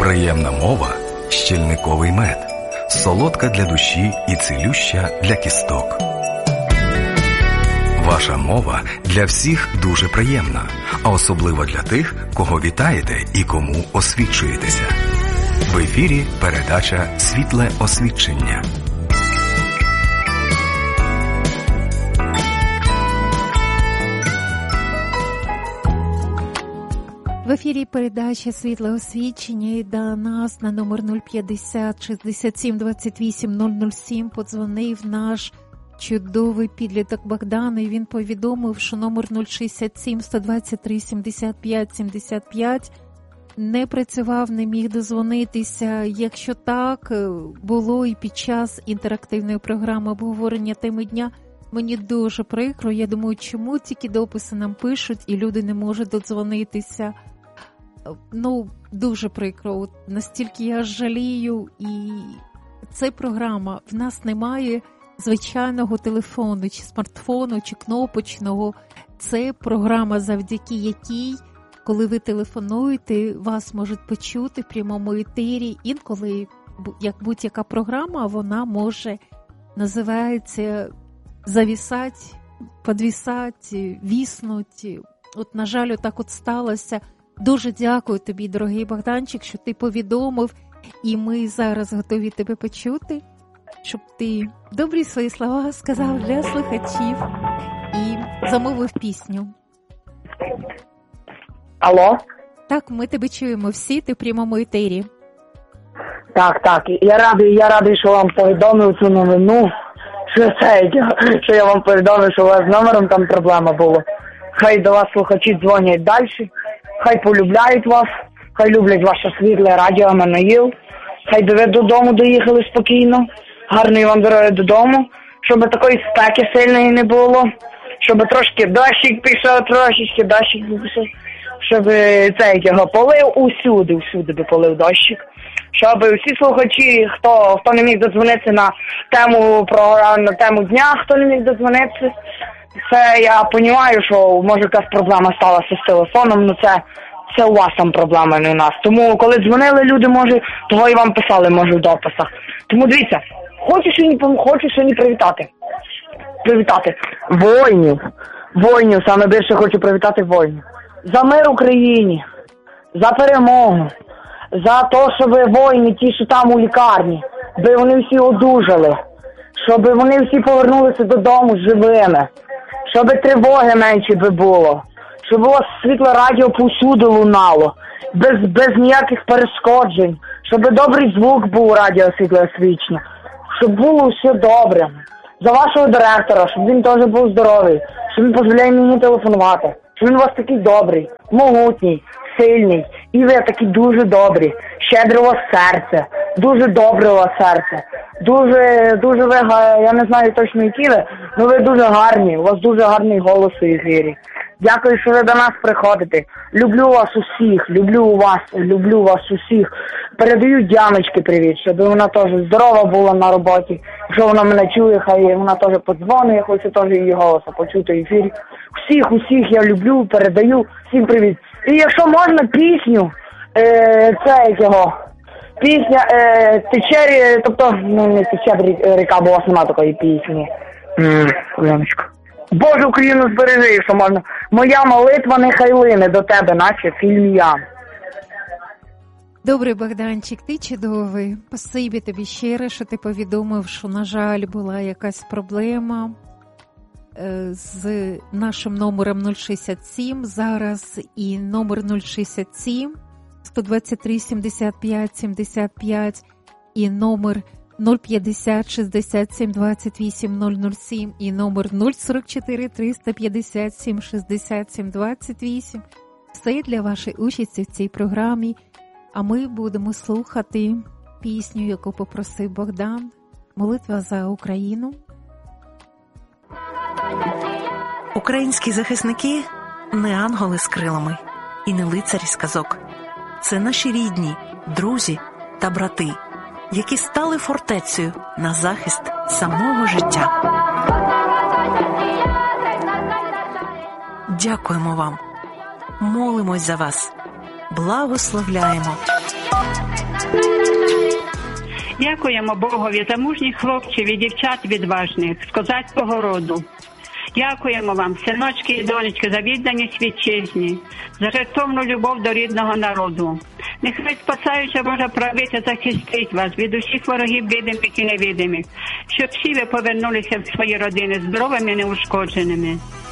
Приємна мова – щільниковий мед, солодка для душі і цілюща для кісток. Ваша мова для всіх дуже приємна, а особливо для тих, кого вітаєте і кому освічуєтеся. В ефірі передача «Світле освічення». В ефірі передача «Світле освічення» і до нас на номер 050 67 28 007 подзвонив наш чудовий підліток Богдан, і він повідомив, що номер 067 123 75 75 не працював, не міг дозвонитися. Якщо так було і під час інтерактивної програми обговорення теми дня, мені дуже прикро. Я думаю, чому тільки дописи нам пишуть і люди не можуть додзвонитися. Дуже прикро. От настільки я жалію, і це програма. В нас немає звичайного телефону, чи смартфону, чи кнопочного. Це програма, завдяки якій, коли ви телефонуєте, вас можуть почути в прямому етері. Інколи, як будь-яка програма, вона може, називається, завісати, підвісати, віснути. От, на жаль, отак от сталося. Дуже дякую тобі, дорогий Богданчик, що ти повідомив, і ми зараз готові тебе почути, щоб ти добрі свої слова сказав для слухачів і замовив пісню. Алло? Так, ми тебе чуємо всі, ти в прямому етері. Так, я радий, що вам повідомив цю новину, що я вам повідомив, що у вас з номером там проблема була. Хай до вас слухачі дзвонять далі. Хай полюбляють вас, хай люблять ваше світле радіо Еммануїл, хай ви додому доїхали спокійно, гарної вам дороги додому, щоб такої спеки сильної не було, щоб трошки дощик пішов, щоб цей його полив усюди би полив дощик, щоб всі слухачі, хто не міг додзвонитися на тему програми, на тему дня, хто не міг додзвонитися, це я розумію, що може якась проблема сталася з телефоном, це у вас там проблема, не у нас. Тому коли дзвонили люди, може, того і вам писали, може, в дописах. Тому дивіться, хочу сьогодні привітати воїнів, саме більше хочу привітати воїнів. За мир Україні, за перемогу, за те, щоб воїни, ті, що там у лікарні, би вони всі одужали, щоб вони всі повернулися додому живими, щоб тривоги менше би було, щоб у вас світле радіо повсюди лунало, без ніяких перешкоджень, щоб добрий звук був у радіо світле освічення, щоб було все добре. За вашого директора, щоб він теж був здоровий, щоб він дозволяє мені телефонувати, щоб він у вас такий добрий, могутній, сильний, і ви такі дуже добрі, щедре у вас серце, дуже добре у вас серце. Дуже ви, я не знаю точно які ви, але ви дуже гарні, у вас дуже гарний голос у ефірі. Дякую, що ви до нас приходите. Люблю вас усіх, люблю вас усіх. Передаю Дяночки привіт, щоб вона теж здорова була на роботі. Якщо вона мене чує, хай вона теж подзвонить, я хочу теж її голосу почути в ефірі. Усіх я люблю, передаю, всім привіт. І якщо можна пісню, пісня «Тече», тобто, не «Тече ріка», бо у вас нема такої пісні. Леночка. Боже, Україну збережи, якщо можна. Моя молитва нехай лине до тебе, наче фільм «Я». Добре, Богданчик, ти чудовий. Спасибі тобі щиро, що ти повідомив, що, на жаль, була якась проблема з нашим номером 067. Зараз і номер 067 123 75 75 і номер 050 67 28 007 і номер 044 357 67 28. Все для вашої участі в цій програмі. А ми будемо слухати пісню, яку попросив Богдан. Молитва за Україну. Українські захисники не ангели з крилами і не лицарі з казок. Це наші рідні, друзі та брати, які стали фортецею на захист самого життя. Дякуємо вам. Молимось за вас. Благословляємо. Дякуємо Богові за мужніх хлопців і дівчат відважних з козацького роду. Дякуємо вам, синочки і донечки, за відданість вітчизні, за жертовну любов до рідного народу. Нехай спасаюча Божа правиця захистить вас від усіх ворогів видимих і невидимих, щоб всі ви повернулися в свої родини здоровими і неушкодженими.